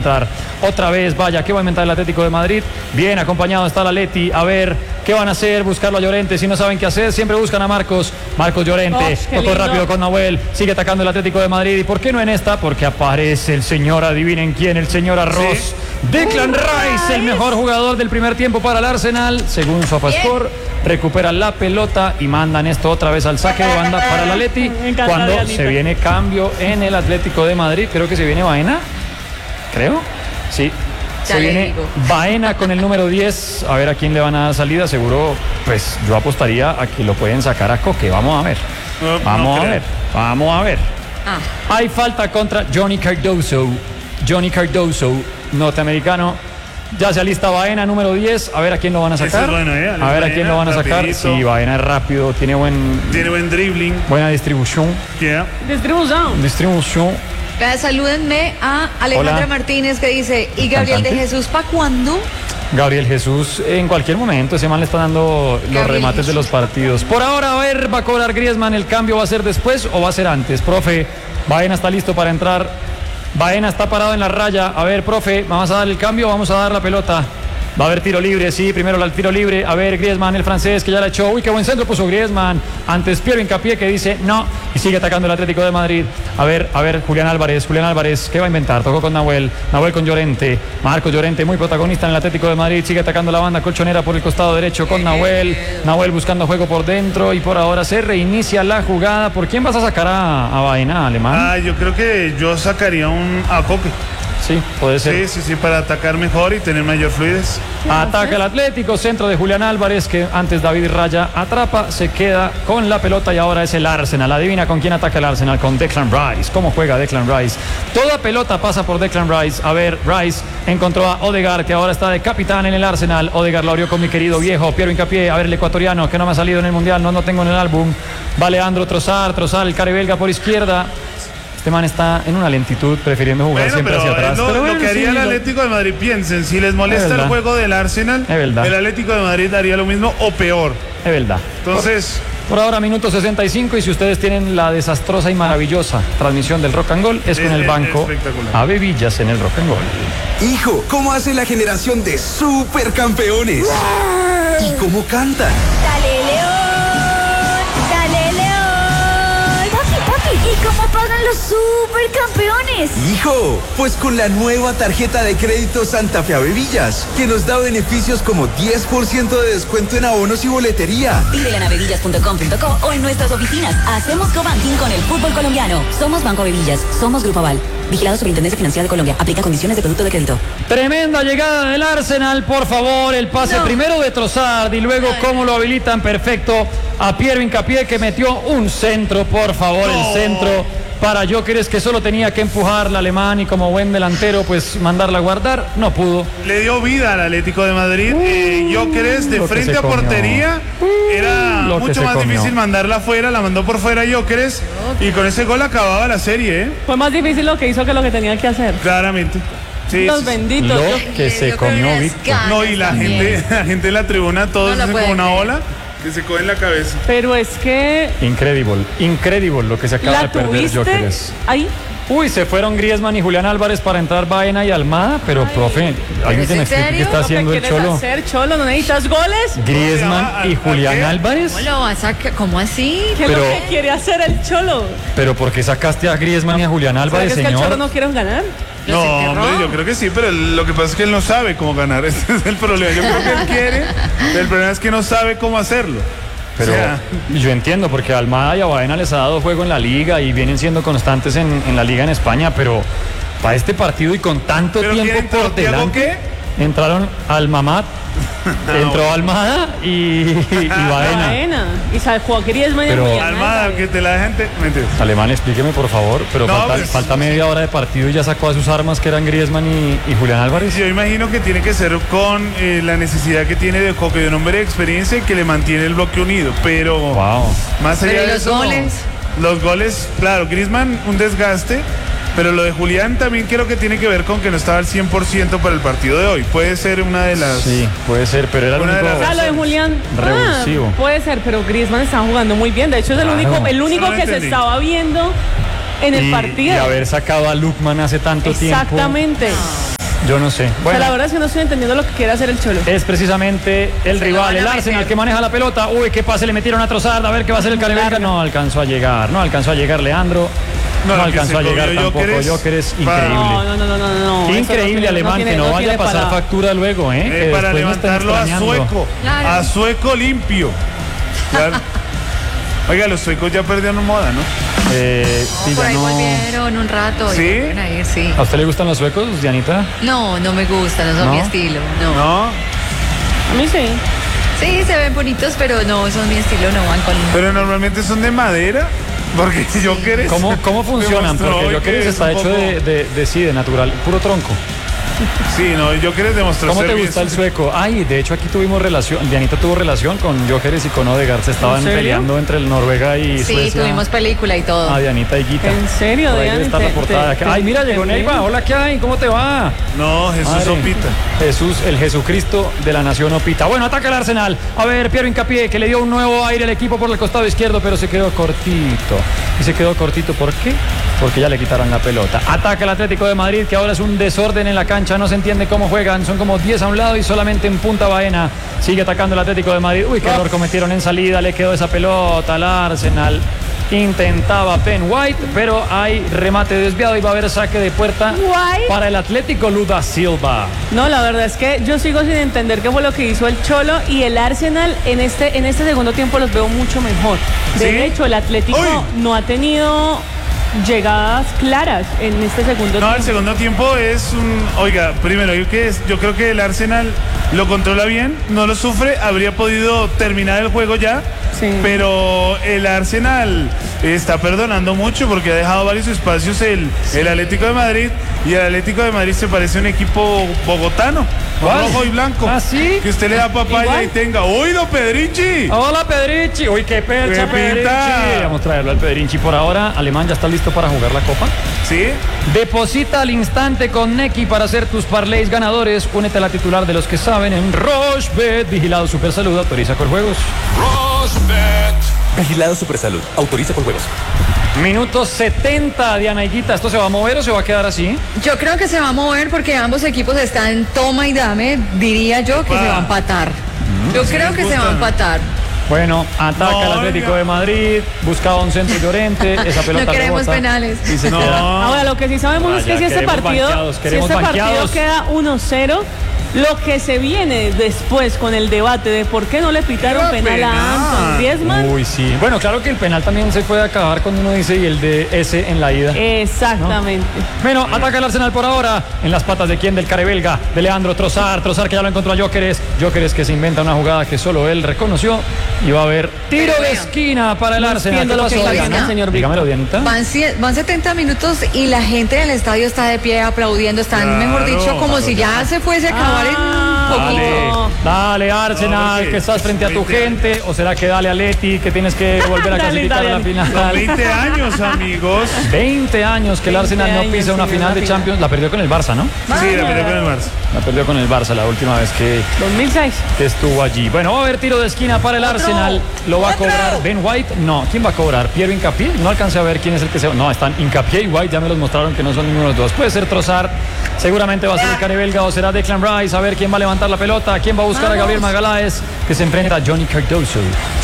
entrar. Otra vez, vaya, ¿qué va a inventar el Atlético de Madrid? Bien acompañado está el Atleti. A ver, ¿qué van a hacer? Buscarlo a Llorente. Si no saben qué hacer, siempre buscan a Marcos Llorente. Tocó rápido con Nahuel. Sigue atacando el Atlético de Madrid. ¿Y por qué no en esta? Porque aparece el señor, adivinen quién, el señor Arroz. ¿Sí? Declan Rice, el mejor jugador del primer tiempo para el Arsenal. Según SofaScore, recupera la pelota y mandan esto otra vez al saque de banda para el Atleti. Cuando se viene cambio en el Atlético de Madrid. Creo que se viene Baena. Creo. Sí. Se viene Baena con el número 10. A ver a quién le van a dar salida. Seguro, pues yo apostaría a que lo pueden sacar a Coque. Vamos a ver. Vamos a ver. Hay falta contra Johnny Cardoso, norteamericano. Ya se alista Baena, número 10. A ver a quién lo van a sacar. Bueno, a ver a quién lo van a sacar. Sí, Baena es rápido, tiene buen dribbling, buena distribución. Distribución. Salúdenme a Alejandra Martínez, que dice: ¿y Gabriel de Jesús para cuándo? Gabriel Jesús en cualquier momento. Ese man le está dando los remates de los partidos. Por ahora, a ver, va a cobrar Griezmann. ¿El cambio va a ser después o va a ser antes? Profe, Baena está listo para entrar. Baena está parado en la raya. A ver, profe, ¿vamos a dar el cambio o vamos a dar la pelota? Va a haber tiro libre, sí, primero el tiro libre. A ver, Griezmann, el francés, que ya la echó. Uy, qué buen centro puso Griezmann. Antes Piero Hincapié, que dice no. Y sigue atacando el Atlético de Madrid. A ver, Julián Álvarez, ¿qué va a inventar? Tocó con Nahuel con Llorente. Marcos Llorente, muy protagonista en el Atlético de Madrid. Sigue atacando la banda colchonera por el costado derecho con Nahuel buscando juego por dentro. Y por ahora se reinicia la jugada. ¿Por quién vas a sacar a Baena, Alemán? Yo creo que yo sacaría a Coque. Sí, puede ser. Sí, para atacar mejor y tener mayor fluidez. Ataca el Atlético, centro de Julián Álvarez, que antes David Raya atrapa, se queda con la pelota y ahora es el Arsenal. Adivina con quién ataca el Arsenal, con Declan Rice. ¿Cómo juega Declan Rice? Toda pelota pasa por Declan Rice. A ver, Rice encontró a Odegaard, que ahora está de capitán en el Arsenal. Odegaard la abrió con mi querido viejo Piero Hincapié. A ver, el ecuatoriano, que no me ha salido en el Mundial, no tengo en el álbum. Va Leandro Trossard, el care belga por izquierda. Este man está en una lentitud, prefiriendo jugar siempre hacia atrás. Lo que haría el Atlético de Madrid, piensen, si les molesta el juego del Arsenal, el Atlético de Madrid haría lo mismo o peor. Es verdad. Entonces, por ahora, minuto 65, y si ustedes tienen la desastrosa y maravillosa transmisión del Rock and Gold, es con el banco Ave Villas en el Rock and Gold. Hijo, ¿cómo hace la generación de supercampeones? ¿Y cómo cantan? ¡Dale, León! ¡Dale, León! Papi, ¿y cómo pagan los supercampeones? Hijo, pues con la nueva tarjeta de crédito Santa Fe Ave Villas, que nos da beneficios como 10% de descuento en abonos y boletería. Pídela en avevillas.com.co o en nuestras oficinas. Hacemos cobanking con el fútbol colombiano. Somos Banco Ave Villas, somos Grupo Aval. Vigilado Superintendencia Financiera de Colombia. Aplica condiciones de producto de crédito. Tremenda llegada del Arsenal, por favor. El pase primero de Trossard y luego cómo lo habilitan perfecto a Piero Hincapié, que metió un centro, por favor, el centro para Gyökeres, que solo tenía que empujar al alemán y como buen delantero pues mandarla a guardar, no pudo. Le dio vida al Atlético de Madrid. Gyökeres de frente a portería, era mucho más difícil mandarla afuera, la mandó por fuera Gyökeres y con ese gol acababa la serie. Fue más difícil lo que hizo que lo que tenía que hacer. Claramente. Sí, los benditos. Lo que se comió Víctor. No, y la gente en la tribuna, todos hacen como una ola que se coge en la cabeza. Pero es que... Increíble lo que se acaba de perder Gyökeres. Ahí. Uy, se fueron Griezmann y Julián Álvarez para entrar Baena y Almada, pero profe, ¿alguien me explica qué está haciendo el Cholo? Hacer, Cholo? ¿No necesitas goles? Griezmann y Julián Álvarez. ¿Cómo así? ¿Qué es lo que quiere hacer el Cholo? Pero ¿por qué sacaste a Griezmann y a Julián Álvarez, señor? ¿Es que el Cholo no quiere ganar? No, hombre, yo creo que sí, pero lo que pasa es que él no sabe cómo ganar. Ese es el problema. Yo creo que él quiere, pero el problema es que no sabe cómo hacerlo. Pero yo entiendo, porque a Almada y a Baena les ha dado juego en la liga y vienen siendo constantes en la liga en España, pero para este partido y con tanto tiempo por delante, entraron Almamat, entró Almada y Baena. Y jugó Griezmann y Almada, que te la gente... Alemán, explíqueme por favor, pero falta media hora de partido y ya sacó a sus armas, que eran Griezmann y Julián Álvarez. Yo imagino que tiene que ser con la necesidad que tiene de Coque, de un hombre de experiencia que le mantiene el bloque unido, pero más allá de eso, los goles, claro, Griezmann un desgaste, pero lo de Julián también creo que tiene que ver con que no estaba al 100% para el partido de hoy. Puede ser una de las... Sí, puede ser, pero era lo de Julián revulsivo. Puede ser, pero Griezmann está jugando muy bien. De hecho es el único que se estaba viendo en el partido. Y haber sacado a Lukman hace tanto tiempo. Exactamente. Yo no sé. Bueno. O sea, la verdad es que no estoy entendiendo lo que quiere hacer el Cholo. Es precisamente el rival, el Arsenal, que maneja la pelota. Uy, qué pase le metieron a Trossard. A ver qué va a hacer el Carevelga. No alcanzó a llegar Leandro. No alcanzó a llegar tampoco. Gyökeres, increíble. No. Increíble alemán, que no vaya a pasar factura luego, para levantarlo a Sueco. Claro. A Sueco limpio. Claro. Oiga, los suecos ya perdieron moda, ¿no? Sí, por ahí volvieron un rato. ¿Sí? Sí. ¿A usted le gustan los suecos, Dianita? No me gustan, no son mi estilo. No. A mí sí. Sí, se ven bonitos, pero no son mi estilo, no van con... Pero normalmente son de madera. Porque si Gyökeres... ¿Cómo funcionan? Porque Gyökeres está hecho de natural, puro tronco. Sí, no, Gyökeres demostró ¿Cómo ser te gusta bien el sueco? Ay, de hecho aquí tuvimos relación, Dianita tuvo relación con Gyökeres y con Odegaard. Se estaban peleando entre el Noruega y Suecia. Sí, tuvimos película y todo. Dianita y Guita. ¿En serio, Dianita? Ay, mira, llegó Neiva. Hola, ¿qué hay? ¿Cómo te va? No, Jesús Opita. Jesús, el Jesucristo de la nación Opita. Bueno, ataca el Arsenal. A ver, Piero Hincapié, que le dio un nuevo aire al equipo por el costado izquierdo, pero se quedó cortito. Y se quedó cortito, ¿por qué? Porque ya le quitaron la pelota. Ataca el Atlético de Madrid, que ahora es un desorden en la cancha. No se entiende cómo juegan. Son como 10 a un lado y solamente en punta Baena. Sigue atacando el Atlético de Madrid. Uy, qué error cometieron en salida. Le quedó esa pelota al Arsenal. Intentaba Ben White, pero hay remate desviado y va a haber saque de puerta para el Atlético. Luda Silva. No, la verdad es que yo sigo sin entender qué fue lo que hizo el Cholo y el Arsenal en este segundo tiempo los veo mucho mejor. De hecho, el Atlético no ha tenido llegadas claras en este segundo tiempo. No, el segundo tiempo es Oiga, primero, yo creo que el Arsenal lo controla bien, no lo sufre, habría podido terminar el juego ya, pero el Arsenal está perdonando mucho porque ha dejado varios espacios el Atlético de Madrid, y el Atlético de Madrid se parece a un equipo bogotano, rojo y blanco. ¿Ah, sí? Que usted le da papaya y tenga. ¡Uy, Pedrinchi! ¡Hola, Pedrinchi! ¡Uy, qué percha, Pedrinchi! Vamos a traerlo al Pedrinchi. Por ahora, Alemán ya está listo para jugar la Copa. ¿Sí? Deposita al instante con Neki para hacer tus parlays ganadores. Únete a la titular de los que saben en Rochebet. Vigilado Supersalud. Autoriza por juegos. Rochebet. Vigilado Supersalud. Autoriza por juegos. Minuto 70, Diana Higuita. ¿Esto se va a mover o se va a quedar así? Yo creo que se va a mover porque ambos equipos están toma y dame. Diría yo que se va a empatar. Yo creo que se va a empatar. Bueno, ataca el Atlético de Madrid, buscaba un centro Llorente, esa pelota no queremos rebota, penales. Y se queda. Ahora, lo que sí sabemos es que si este partido queda 1-0, lo que se viene después con el debate de por qué no le pitaron penal a Anton Griezmann. Uy, sí. Bueno, claro que el penal también se puede acabar cuando uno dice y el de ese en la ida. Exactamente. ¿No? Bueno, ataca el Arsenal por ahora. ¿En las patas de quién? Del Carebelga, de Leandro Trossard. Trossard que ya lo encontró a Gyökeres. Gyökeres que se inventa una jugada que solo él reconoció. Y va a haber tiro de esquina para el Arsenal. Lo que pasó, señor Dígamelo, Dianita. Van 70 minutos y la gente del estadio está de pie aplaudiendo. Están, mejor dicho, como si ya se fuese a acabar en un poquito. Dale, Arsenal, que estás frente a tu gente. ¿O será que dale a Leti, que tienes que volver a clasificar a la final? 20 años, amigos. 20 años que el Arsenal no pisa una final de Champions. La perdió con el Barça, ¿no? Sí, la perdió con el Barça. La perdió con el Barça la última vez que 2006 que estuvo allí. Bueno, va a haber tiro de esquina para el Arsenal. ¿Lo va a cobrar Ben White? No. ¿Quién va a cobrar? ¿Piero Hincapié? No alcancé a ver quién es el que se... No, están Hincapié y White. Ya me los mostraron que no son ninguno de los dos. Puede ser Trossard. Seguramente va a ser el Carebelga o será Declan Rice. A ver quién va a levantar la pelota. ¿Quién va a buscar a Gabriel Magaláes? Que se enfrenta a Johnny Cardoso.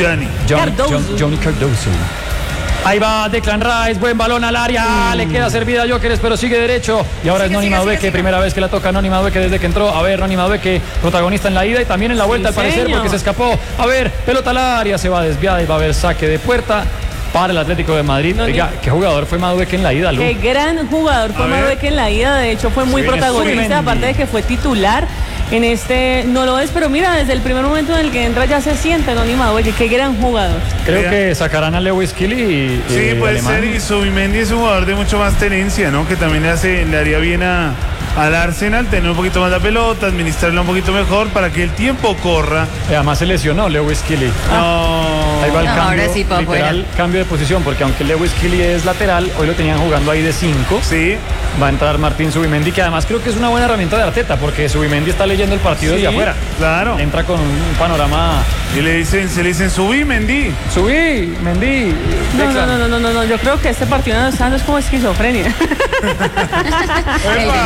Johnny Cardoso. Ahí va Declan Rice, buen balón al área, le queda servida a Gyökeres, pero sigue derecho. Y ahora es Noni Madueke, primera vez que la toca Noni Madueke desde que entró. A ver, Noni Madueke, protagonista en la ida y también en la vuelta al parecer, porque se escapó. A ver, pelota al área, se va desviada y va a haber saque de puerta para el Atlético de Madrid. Oiga, ¿qué jugador fue Madueke en la ida, Lu? Qué gran jugador fue Madueke en la ida, de hecho fue muy protagonista, aparte de que fue titular. En este no lo es, pero mira, desde el primer momento en el que entra ya se siente Noni Madueke, qué gran jugador. Creo que sacarán a Lewis Kelly y sí, puede ser, y Zubimendi es un jugador de mucho más tenencia, ¿no? Que también le haría bien al Arsenal tener un poquito más la pelota, administrarla un poquito mejor para que el tiempo corra. Además se lesionó Lewis Kelly. Ahí va el cambio, ahora sí, literal, cambio de posición, porque aunque Lewis Kelly es lateral, hoy lo tenían jugando ahí de 5. Sí. Va a entrar Martín Zubimendi, que además creo que es una buena herramienta de Arteta, porque Zubimendi está leyendo el partido desde afuera. Claro. Entra con un panorama. Y se le dicen Zubimendi. Zubimendi. No, yo creo que este partido no es como esquizofrenia. El de mañana.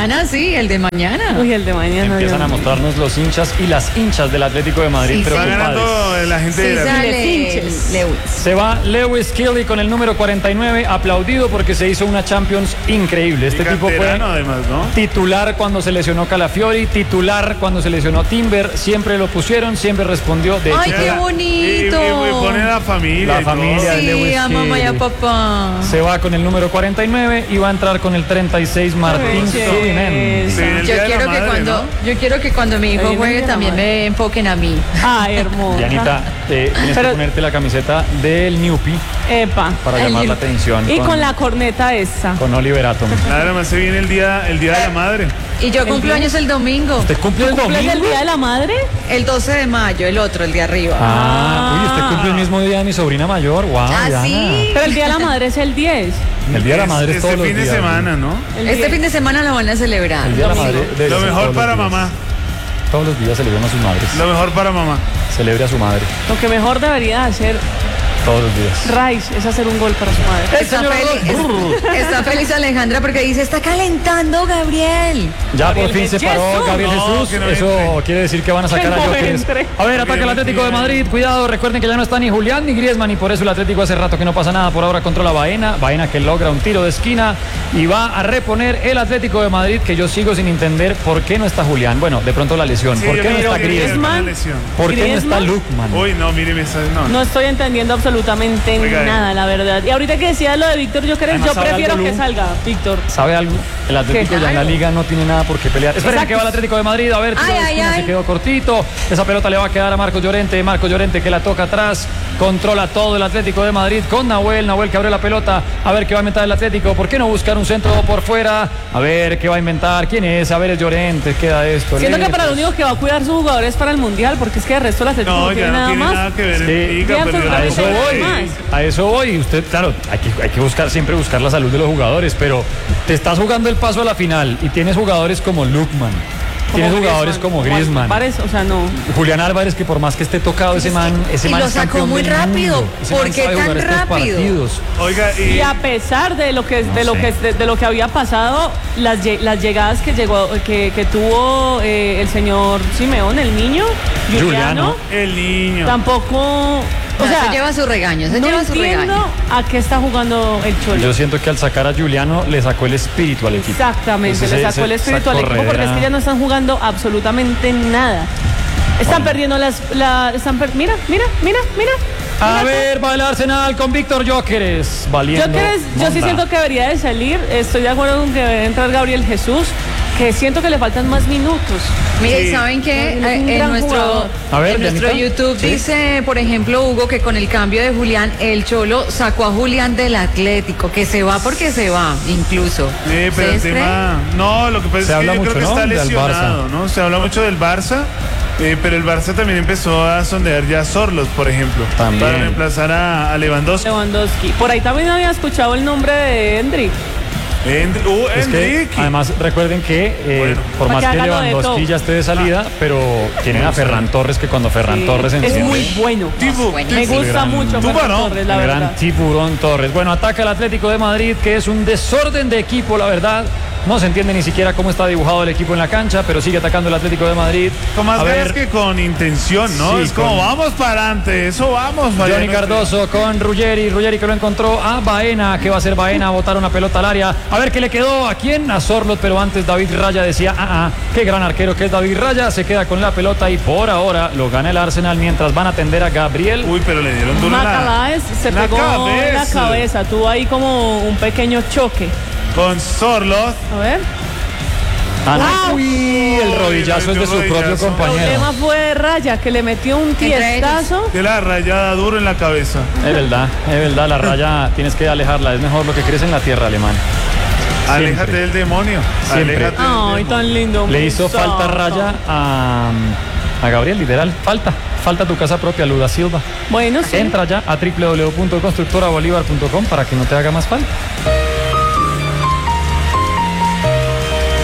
mañana, sí, el de mañana. Uy, el de mañana. Empiezan a mostrarnos los hinchas y las hinchas del Atlético de Madrid, Sí, Está preocupados. ganando la gente de la sale Lewis. Se va Lewis Kelly con el número 49, aplaudido porque se hizo una Champions increíble. Este tipo fue además, ¿no? titular cuando se lesionó Calafiori, titular cuando se lesionó Timber, siempre lo pusieron, siempre respondió. De Ay, hecho, qué bonito. Y pone a la familia. La y todo. familia. Sí, Lewis a mamá y a Kelly. papá. se va con el número 49 y va a entrar con el 36 Martín Qué Zubinen. Sí, el día de la madre, ¿no? Yo quiero que cuando mi hijo Ahí juegue viene la también madre. me enfoquen a mí. Ay, hermosa. Dianita, tienes que Pero- ponerte la camiseta del Newpi Epa. para llamar la atención. Y con la corneta esa. Con Oliver Atom. Nada más se viene el día de la madre. Y yo cumplo años el domingo, ¿Usted cumple el ¿Cumples domingo? el Día de la Madre? el 12 de mayo, el otro, el de arriba. Uy, usted cumple el mismo día de mi sobrina mayor. Wow, ¿Ah, Diana. sí? Pero el Día de la Madre es el 10. El día de la madre es Este todos los fin de días. semana, ¿no? El Este 10. fin de semana lo van a celebrar. El día de la madre debe Lo ser mejor todos los para días. mamá. Todos los días celebran a sus madres. Lo mejor para mamá. Celebre a su madre. Lo que mejor debería hacer Todos los días. Rice es hacer un gol para su madre. Está feliz Alejandra porque dice, está calentando Gabriel. Ya Gabriel por fin se Jesús. paró Gabriel No, Jesús. que no Eso entre. quiere decir que van a sacar a Que no Jóqueres. entre. A ver, ataca el Atlético de Madrid. Cuidado, recuerden que ya no está ni Julián ni Griezmann y por eso el Atlético hace rato que no pasa nada. Por ahora controla Baena. Baena que logra un tiro de esquina y va a reponer el Atlético de Madrid, que yo sigo sin entender por qué no está Julián. Bueno, de pronto la lesión. Sí, ¿Por yo qué no creo está que Griezmann? una lesión. ¿Por qué no está Griezmann? Lukman? Uy, no, mire, no. No estoy entendiendo absolutamente Oiga, nada, la verdad. Y ahorita que decía lo de Víctor Jóqueres, Además, yo ¿sabe prefiero algo, que Lu? salga Víctor. ¿Sabe algo? El Atlético ¿Qué? ya en la liga no tiene nada por qué pelear. Esperen Exacto. que va el Atlético de Madrid. A ver, tiro Ay, de ay, esquina, ay. se quedó cortito. Esa pelota le va a quedar a Marcos Llorente. Marcos Llorente que la toca atrás. Controla todo el Atlético de Madrid con Nahuel. Nahuel que abre la pelota. A ver qué va a inventar el Atlético. ¿Por qué no buscar un centro por fuera? A ver qué va a inventar. ¿Quién es? A ver, es Llorente. Queda esto. Siento que Lejos. para lo único que va a cuidar sus jugadores para el Mundial, porque es que el resto del Atlético no, No, tiene ya no nada tiene más. nada que ver Sí. en liga, Ya, perdió pero la A eso nada voy, más. a eso voy. Usted, claro, hay que buscar, siempre buscar la salud de los jugadores, pero te estás jugando el paso a la final y tienes jugadores como Lukman, tienes jugadores como Griezmann, Parece, o sea, no. Julián Álvarez, que por más que esté tocado ese man Y man lo es sacó campeón muy del rápido. mundo. Ese man ¿Por qué sabe tan jugar estos rápido? partidos. Oiga, Y a pesar de lo que No sé. de lo que había pasado, las llegadas que que tuvo el señor Simeón, el niño, Juliano. el niño. tampoco, o Se sea, lleva su regaño, se no lleva su entiendo regaño. a qué está jugando el Cholo. Yo siento que al sacar a Juliano le sacó el espíritu al equipo. Exactamente, Entonces, le sacó el esa espíritu al equipo porque es que ya no están jugando absolutamente nada. Están perdiendo mira. A ver, va el Arsenal con Víctor Jóqueres. Valiendo. Jóqueres, yo sí monda. siento que debería de salir. Estoy de acuerdo con que debe entrar Gabriel Jesús, que siento que le faltan más minutos. Mire, Sí. ¿saben qué? Es un En gran nuestro, jugador. A ver, en nuestro Dianita. YouTube Sí. dice, por ejemplo, Hugo, que con el cambio de Julián, el Cholo sacó a Julián del Atlético, que se va porque se va, incluso. Pero el ¿Ustedes tema. No, lo que pasa Se es habla que yo mucho, creo que ¿no? está Del lesionado, Barça. ¿no? Se habla mucho del Barça. Pero el Barça también empezó a sondear ya a Sorlos, por ejemplo, También. para reemplazar a Lewandowski. Lewandowski. Por ahí también había escuchado el nombre de Hendrik. Es que, Enrique. además, recuerden que Bueno. por Para más que que haga lo de Lewandowski todo. ya esté de salida, pero tienen a Ferran Torres, que cuando Ferran Torres es enciende, muy bueno. Tipo, Me gusta gran- mucho Tupa, Ferran ¿no? Torres, la el verdad. gran tiburón Torres. Bueno, ataca el Atlético de Madrid, que es un desorden de equipo, la verdad. No se entiende ni siquiera cómo está dibujado el equipo en la cancha, pero sigue atacando el Atlético de Madrid. Con más A ganas ver, que con intención, ¿no? Sí, es como con- vamos para adelante, eso vamos. Johnny Mariano. Cardoso con Ruggeri que lo encontró a Baena. ¿Qué va a hacer Baena? A botar una pelota al área. A ver qué le quedó a quién, a Sorloth, pero antes David Raya decía, qué gran arquero que es David Raya. Se queda con la pelota y por ahora lo gana el Arsenal mientras van a atender a Gabriel. Uy, pero le dieron duro Macalás se la pegó en la cabeza. cabeza, tuvo ahí como un pequeño choque. Con Sorlos. A ver. No. Uy, el rodillazo es de su propio El compañero. problema fue de Raya, que le metió un tiestazo. De la rayada duro en la cabeza. Es verdad, la Raya tienes que alejarla. Es mejor lo que crece en la tierra, alemán. Aléjate del demonio. Siempre. Aléjate del Ay, demonio. tan lindo. Le hizo muchacho. falta Raya a Gabriel, literal. Falta tu casa propia, Luda Silva. Bueno, sí. Entra ya a www.constructorabolívar.com para que no te haga más falta.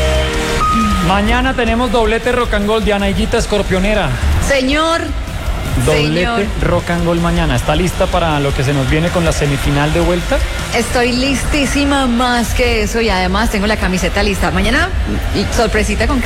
Mañana tenemos doblete rock and roll de Anaiguita Escorpionera. Señor, Doblete, Señor. Rock and Roll mañana. ¿Está lista para lo que se nos viene con la semifinal de vuelta? Estoy listísima más que eso y además tengo la camiseta lista. Mañana, sorpresita con